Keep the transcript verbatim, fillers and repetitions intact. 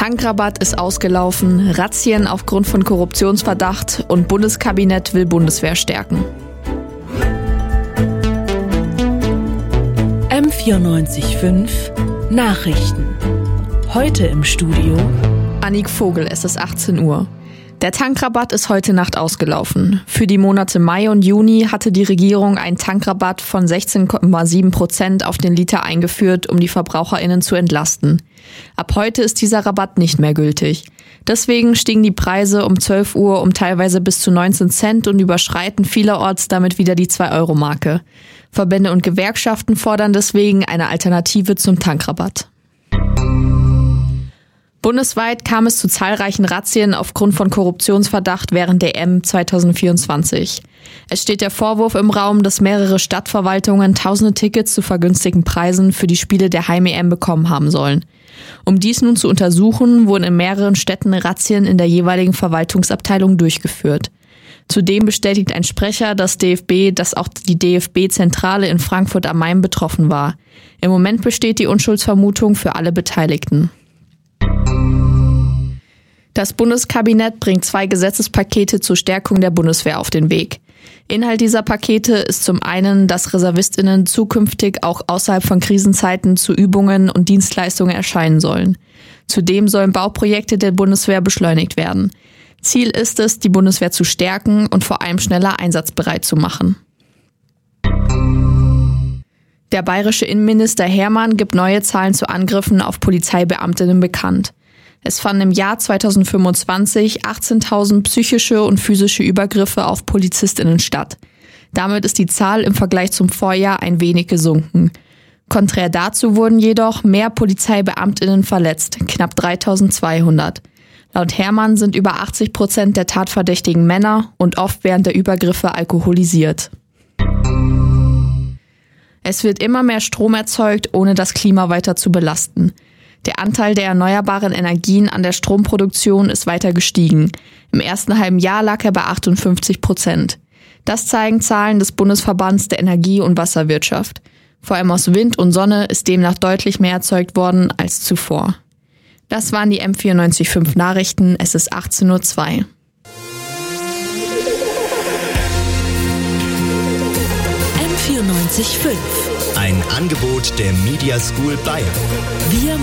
Tankrabatt ist ausgelaufen, Razzien aufgrund von Korruptionsverdacht und Bundeskabinett will Bundeswehr stärken. M vierundneunzig Komma fünf Nachrichten. Heute im Studio Annik Vogel, es ist achtzehn Uhr. Der Tankrabatt ist heute Nacht ausgelaufen. Für die Monate Mai und Juni hatte die Regierung einen Tankrabatt von sechzehn Komma sieben Prozent auf den Liter eingeführt, um die VerbraucherInnen zu entlasten. Ab heute ist dieser Rabatt nicht mehr gültig. Deswegen stiegen die Preise um zwölf Uhr um teilweise bis zu neunzehn Cent und überschreiten vielerorts damit wieder die zwei Euro Marke. Verbände und Gewerkschaften fordern deswegen eine Alternative zum Tankrabatt. Bundesweit kam es zu zahlreichen Razzien aufgrund von Korruptionsverdacht während der E M zwanzig vierundzwanzig. Es steht der Vorwurf im Raum, dass mehrere Stadtverwaltungen tausende Tickets zu vergünstigten Preisen für die Spiele der Heim-E M bekommen haben sollen. Um dies nun zu untersuchen, wurden in mehreren Städten Razzien in der jeweiligen Verwaltungsabteilung durchgeführt. Zudem bestätigt ein Sprecher des D F B, dass auch die D F B-Zentrale in Frankfurt am Main betroffen war. Im Moment besteht die Unschuldsvermutung für alle Beteiligten. Das Bundeskabinett bringt zwei Gesetzespakete zur Stärkung der Bundeswehr auf den Weg. Inhalt dieser Pakete ist zum einen, dass ReservistInnen zukünftig auch außerhalb von Krisenzeiten zu Übungen und Dienstleistungen erscheinen sollen. Zudem sollen Bauprojekte der Bundeswehr beschleunigt werden. Ziel ist es, die Bundeswehr zu stärken und vor allem schneller einsatzbereit zu machen. Der bayerische Innenminister Hermann gibt neue Zahlen zu Angriffen auf Polizeibeamtinnen bekannt. Es fanden im Jahr zwanzig fünfundzwanzig achtzehntausend psychische und physische Übergriffe auf PolizistInnen statt. Damit ist die Zahl im Vergleich zum Vorjahr ein wenig gesunken. Konträr dazu wurden jedoch mehr PolizeibeamtInnen verletzt, knapp dreitausendzweihundert. Laut Hermann sind über achtzig Prozent der Tatverdächtigen Männer und oft während der Übergriffe alkoholisiert. Es wird immer mehr Strom erzeugt, ohne das Klima weiter zu belasten. Der Anteil der erneuerbaren Energien an der Stromproduktion ist weiter gestiegen. Im ersten halben Jahr lag er bei achtundfünfzig Prozent. Das zeigen Zahlen des Bundesverbands der Energie- und Wasserwirtschaft. Vor allem aus Wind und Sonne ist demnach deutlich mehr erzeugt worden als zuvor. Das waren die M vierundneunzig Komma fünf Nachrichten. Es ist achtzehn Uhr zwei. M vierundneunzig Komma fünf. Ein Angebot der Media School Bayern. Wir